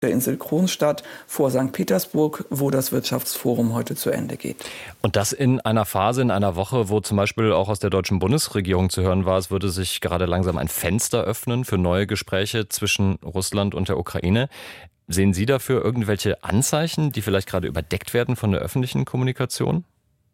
der Insel Kronstadt vor St. Petersburg, wo das Wirtschaftsforum heute zu Ende geht. Und das in einer Phase, in einer Woche, wo zum Beispiel auch aus der deutschen Bundesregierung zu hören war, es würde sich gerade langsam ein Fenster öffnen für neue Gespräche zwischen Russland und der Ukraine. Sehen Sie dafür irgendwelche Anzeichen, die vielleicht gerade überdeckt werden von der öffentlichen Kommunikation?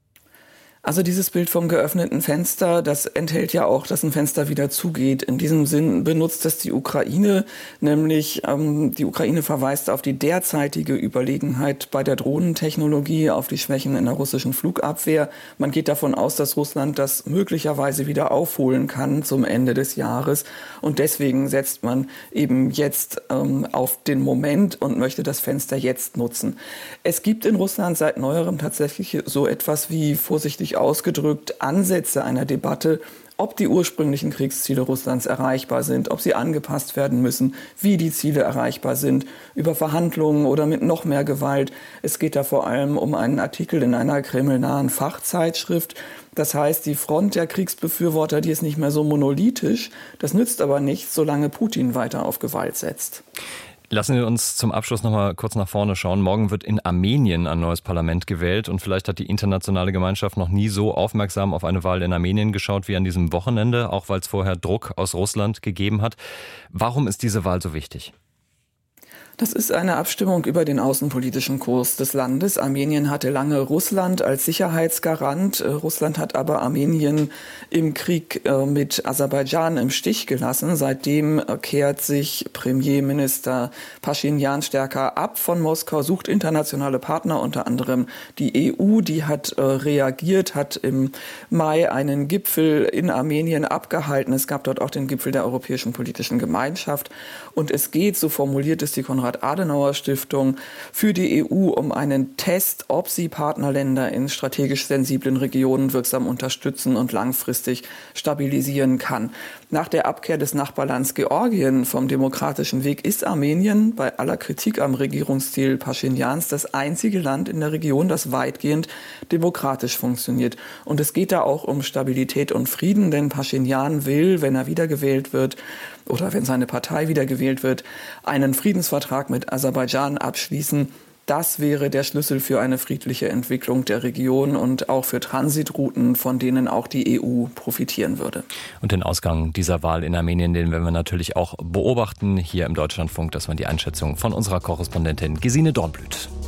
Also dieses Bild vom geöffneten Fenster, das enthält ja auch, dass ein Fenster wieder zugeht. In diesem Sinn benutzt das die Ukraine, nämlich die Ukraine verweist auf die derzeitige Überlegenheit bei der Drohnentechnologie, auf die Schwächen in der russischen Flugabwehr. Man geht davon aus, dass Russland das möglicherweise wieder aufholen kann zum Ende des Jahres. Und deswegen setzt man eben jetzt auf den Moment und möchte das Fenster jetzt nutzen. Es gibt in Russland seit neuerem tatsächlich so etwas wie, vorsichtig ausgedrückt, Ansätze einer Debatte, ob die ursprünglichen Kriegsziele Russlands erreichbar sind, ob sie angepasst werden müssen, wie die Ziele erreichbar sind, über Verhandlungen oder mit noch mehr Gewalt. Es geht da vor allem um einen Artikel in einer kremlnahen Fachzeitschrift. Das heißt, die Front der Kriegsbefürworter, die ist nicht mehr so monolithisch. Das nützt aber nichts, solange Putin weiter auf Gewalt setzt. Lassen Sie uns zum Abschluss noch mal kurz nach vorne schauen. Morgen wird in Armenien ein neues Parlament gewählt und vielleicht hat die internationale Gemeinschaft noch nie so aufmerksam auf eine Wahl in Armenien geschaut wie an diesem Wochenende, auch weil es vorher Druck aus Russland gegeben hat. Warum ist diese Wahl so wichtig? Das ist eine Abstimmung über den außenpolitischen Kurs des Landes. Armenien hatte lange Russland als Sicherheitsgarant. Russland hat aber Armenien im Krieg mit Aserbaidschan im Stich gelassen. Seitdem kehrt sich Premierminister Paschinjan stärker ab von Moskau, sucht internationale Partner, unter anderem die EU. Die hat reagiert, hat im Mai einen Gipfel in Armenien abgehalten. Es gab dort auch den Gipfel der Europäischen Politischen Gemeinschaft. Und es geht, so formuliert es die Konrad-Adenauer-Stiftung, für die EU um einen Test, ob sie Partnerländer in strategisch sensiblen Regionen wirksam unterstützen und langfristig stabilisieren kann. Nach der Abkehr des Nachbarlands Georgien vom demokratischen Weg ist Armenien bei aller Kritik am Regierungsstil Paschinjans das einzige Land in der Region, das weitgehend demokratisch funktioniert. Und es geht da auch um Stabilität und Frieden, denn Paschinjan will, wenn er wiedergewählt wird oder wenn seine Partei wiedergewählt wird, einen Friedensvertrag mit Aserbaidschan abschließen. Das wäre der Schlüssel für eine friedliche Entwicklung der Region und auch für Transitrouten, von denen auch die EU profitieren würde. Und den Ausgang dieser Wahl in Armenien, den werden wir natürlich auch beobachten hier im Deutschlandfunk. Das war die Einschätzung von unserer Korrespondentin Gesine Dornblüt.